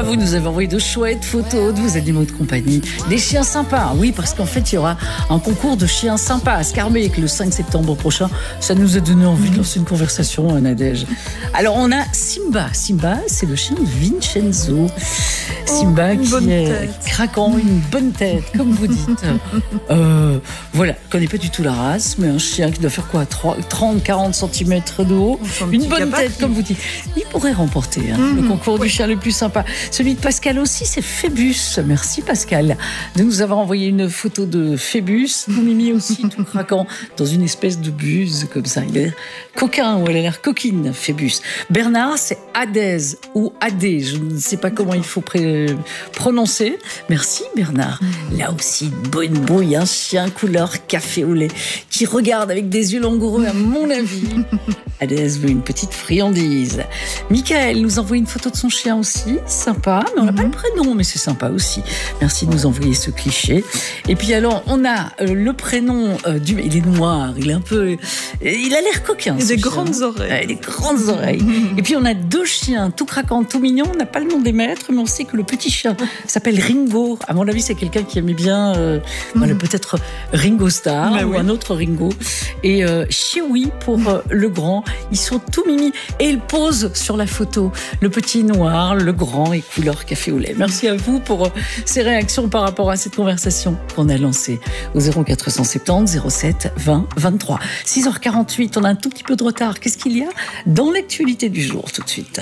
vous nous avez envoyé de chouettes photos de vos animaux de compagnie. Des chiens sympas, oui, parce qu'en fait, il y aura un concours de chiens sympas à Scarbeck le 5 septembre prochain. Ça nous a donné envie de lancer une conversation, Nadège. Alors, on a Simba. Simba, c'est le chien de Vincenzo. Simba qui est craquant, une bonne tête, comme vous dites. Voilà, je ne connais pas du tout la race, mais un chien qui doit faire quoi, 30-40 cm de haut, une bonne tête, comme vous dites. Il pourrait remporter le concours du chien le plus sympa. Celui de Pascal aussi, c'est Phébus. Merci Pascal de nous avoir envoyé une photo de Phébus, tout mimi aussi, tout craquant, dans une espèce de buse comme ça. Il a l'air coquin, ou elle a l'air coquine, Phébus. Bernard, c'est Hadès ou Hadé, je ne sais pas comment il faut prononcer. Merci Bernard. Là aussi, une bonne bouille, un chien couleur café au lait qui regarde avec des yeux langoureux, à mon avis. Hadès veut une petite friandise. Michael nous envoie une photo de son chien aussi, sympa, mais on n'a pas le prénom, mais c'est sympa aussi. Merci de nous envoyer ce cliché. Et puis alors, on a le prénom du... Il est noir, il est un peu... Il a l'air coquin. Il a des grandes oreilles. Des grandes oreilles. Et puis on a deux chiens, tout craquants, tout mignons. On n'a pas le nom des maîtres, mais on sait que le petit chien s'appelle Ringo. À mon avis, c'est quelqu'un qui aimait bien, voilà, peut-être Ringo Starr ou un autre Ringo. Et Chewy pour le grand. Ils sont tout mimi. Et ils posent sur la photo. Le petit noir, le grand et couleur café au lait. Merci à vous pour ces réactions par rapport à cette conversation qu'on a lancée au 0470 07 20 23. 6h48, on a un tout petit peu de retard. Qu'est-ce qu'il y a dans l'actualité du jour tout de suite?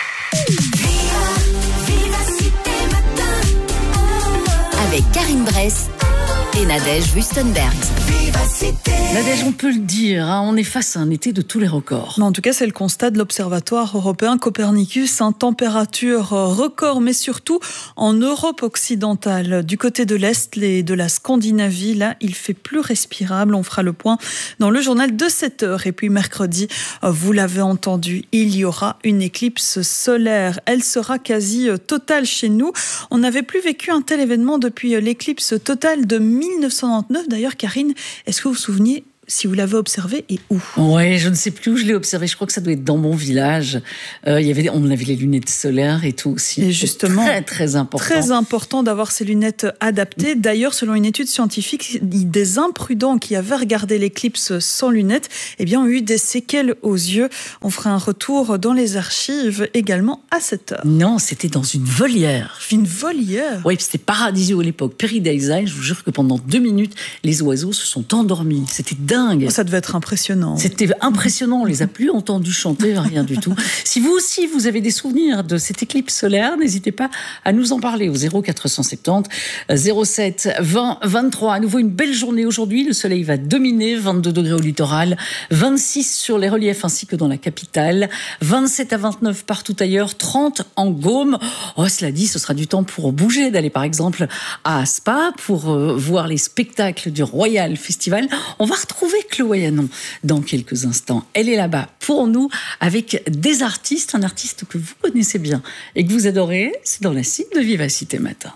Avec Karine Bress et Nadège Wüstenberg. Nadège, on peut le dire, on est face à un été de tous les records. Mais en tout cas, c'est le constat de l'Observatoire européen Copernicus. Température record, mais surtout en Europe occidentale. Du côté de l'Est et de la Scandinavie, là, il fait plus respirable. On fera le point dans le journal de 7h. Et puis mercredi, vous l'avez entendu, il y aura une éclipse solaire. Elle sera quasi totale chez nous. On n'avait plus vécu un tel événement depuis l'éclipse totale de 1999. D'ailleurs, Karine, est-ce que vous vous souvenez si vous l'avez observé et où? Oui, je ne sais plus où je l'ai observé. Je crois que ça doit être dans mon village. On avait les lunettes solaires et tout aussi. Et justement, très, très important. Très important d'avoir ces lunettes adaptées. D'ailleurs, selon une étude scientifique, des imprudents qui avaient regardé l'éclipse sans lunettes, ont eu des séquelles aux yeux. On fera un retour dans les archives également à 7h. Non, c'était dans une volière. Une volière? Oui, c'était paradisieux à l'époque. Paradisal, je vous jure que pendant 2 minutes, les oiseaux se sont endormis. C'était dingue. Ça devait être impressionnant. C'était impressionnant, on les a plus entendus chanter, rien du tout. Si vous aussi, vous avez des souvenirs de cette éclipse solaire, n'hésitez pas à nous en parler au 0470 07 20 23. À nouveau, une belle journée aujourd'hui. Le soleil va dominer, 22 degrés au littoral, 26 sur les reliefs ainsi que dans la capitale, 27 à 29 partout ailleurs, 30 en Gaume. Cela dit, ce sera du temps pour bouger, d'aller par exemple à Spa pour voir les spectacles du Royal Festival. On va retrouver Chloé Hanon dans quelques instants. Elle est là-bas pour nous avec des artistes, un artiste que vous connaissez bien et que vous adorez, c'est dans la cible de Vivacité Matin.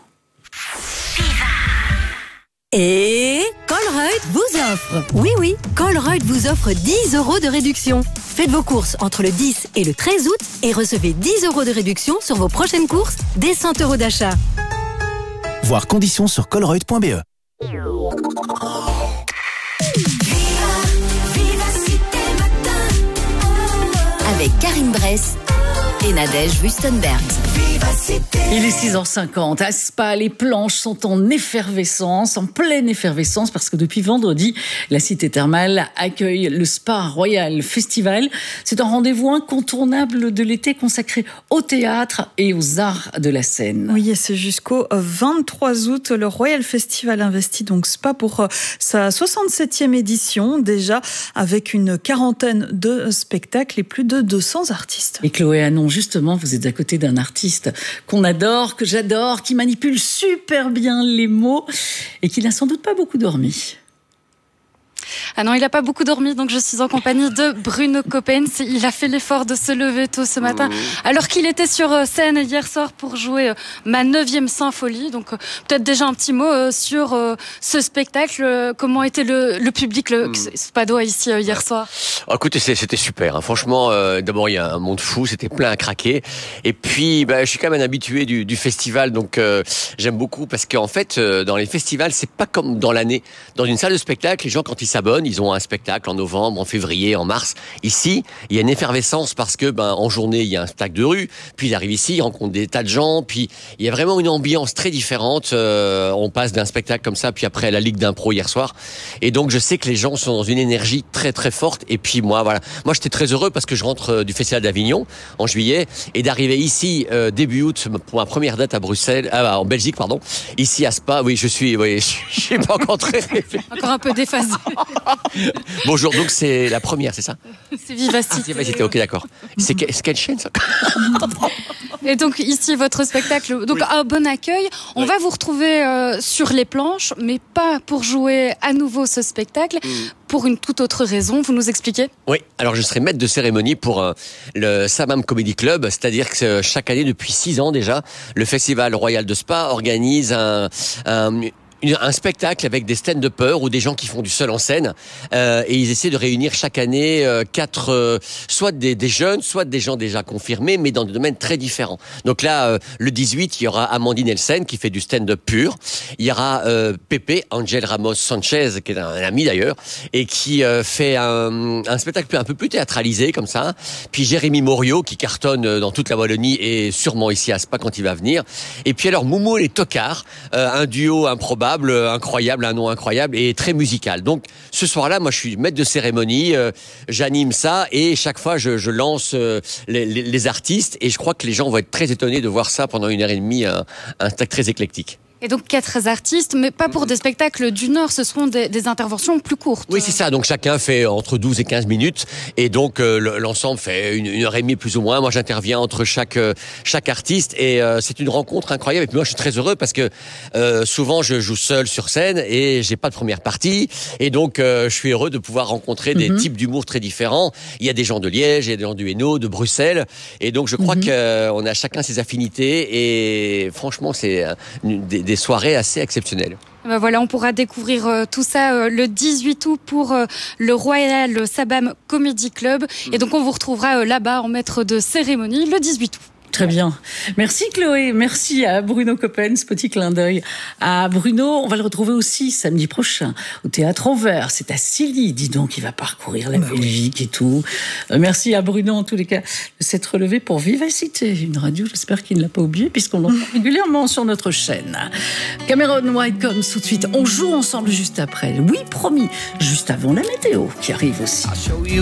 Et Colruyt vous offre, oui, Colruyt vous offre 10 € de réduction. Faites vos courses entre le 10 et le 13 août et recevez 10 € de réduction sur vos prochaines courses dès 100 € d'achat. Voir conditions sur colruyt.be. Avec Karine Bress et Nadège Wüstenberg. Il est 6h50. À Spa, les planches sont en effervescence, en pleine effervescence, parce que depuis vendredi, la cité thermale accueille le Spa Royal Festival. C'est un rendez-vous incontournable de l'été consacré au théâtre et aux arts de la scène. Oui, et c'est jusqu'au 23 août. Le Royal Festival investit donc Spa pour sa 67e édition, déjà avec une quarantaine de spectacles et plus de 200 artistes. Et Chloé Hanon, justement, vous êtes à côté d'un artiste qu'on adore, que j'adore, qui manipule super bien les mots et qui n'a sans doute pas beaucoup dormi. Ah non, il n'a pas beaucoup dormi, donc je suis en compagnie de Bruno Coppens. Il a fait l'effort de se lever tôt ce matin, alors qu'il était sur scène hier soir pour jouer ma 9e symphonie. Donc peut-être déjà un petit mot sur ce spectacle. Comment était le public, le Spadois ici hier soir? Écoutez, c'était super. Hein. Franchement, d'abord il y a un monde fou, c'était plein à craquer. Et puis, je suis quand même un habitué du festival, donc j'aime beaucoup parce qu'en fait, dans les festivals, c'est pas comme dans l'année. Dans une salle de spectacle, les gens quand ils s'abonnent, ils ont un spectacle en novembre, en février, en mars. Ici, il y a une effervescence parce que, en journée, il y a un spectacle de rue. Puis ils arrivent ici, ils rencontrent des tas de gens. Puis il y a vraiment une ambiance très différente. On passe d'un spectacle comme ça, puis après à la Ligue d'impro hier soir. Et donc je sais que les gens sont dans une énergie très très forte. Et puis moi, voilà, moi j'étais très heureux parce que je rentre du Festival d'Avignon en juillet et d'arriver ici début août pour ma première date à Bruxelles, en Belgique, pardon. Ici à Spa, je suis pas encore très encore un peu déphasé. Bonjour, donc c'est la première, c'est ça? C'est Vivacité. Vivacité, ok, d'accord. C'est quelle chaîne ça? Et donc ici votre spectacle, donc un bon accueil. On va vous retrouver sur les planches, mais pas pour jouer à nouveau ce spectacle. Pour une toute autre raison, vous nous expliquez? Oui, alors je serai maître de cérémonie pour le Samam Comedy Club, c'est-à-dire que chaque année, depuis 6 ans déjà, le Festival Royal de Spa organise un spectacle avec des stand-uppers ou des gens qui font du seul en scène et ils essaient de réunir chaque année 4 soit des jeunes, soit des gens déjà confirmés, mais dans des domaines très différents. Donc là, le 18, il y aura Amandine Elsen qui fait du stand-up pur. Il y aura Pepe, Angel Ramos Sanchez, qui est un ami d'ailleurs, et qui fait un spectacle un peu plus théâtralisé comme ça. Puis Jérémy Morio qui cartonne dans toute la Wallonie et sûrement ici à Spa quand il va venir. Et puis alors Momo et les Tocards, un duo improbable, incroyable, un nom incroyable et très musical. Donc ce soir-là, moi je suis maître de cérémonie, j'anime ça et chaque fois je lance les artistes et je crois que les gens vont être très étonnés de voir ça pendant 1h30, un spectacle très éclectique. Et donc 4 artistes, mais pas pour des spectacles d'une heure, ce seront des interventions plus courtes. Oui, c'est ça, donc chacun fait entre 12 et 15 minutes, et donc l'ensemble fait 1h30 plus ou moins. Moi j'interviens entre chaque artiste, et c'est une rencontre incroyable. Et puis moi je suis très heureux parce que souvent je joue seul sur scène, et j'ai pas de première partie, et donc je suis heureux de pouvoir rencontrer des types d'humour très différents. Il y a des gens de Liège, il y a des gens du Hainaut, de Bruxelles, et donc je crois qu'on a chacun ses affinités, et franchement c'est des soirées assez exceptionnelles. Voilà, on pourra découvrir tout ça le 18 août pour le Royal Samam Comedy Club. Et donc on vous retrouvera là-bas en maître de cérémonie le 18 août. Très bien. Merci Chloé, merci à Bruno Coppens, petit clin d'œil à Bruno. On va le retrouver aussi samedi prochain au Théâtre Anvers. C'est à Silly, dis donc, il va parcourir la Belgique et tout. Merci à Bruno en tous les cas de s'être relevé pour Vivacité, une radio, j'espère qu'il ne l'a pas oublié puisqu'on l'entend régulièrement sur notre chaîne. Cameron Whitcomb tout de suite, on joue ensemble juste après. Oui, promis, juste avant la météo qui arrive aussi.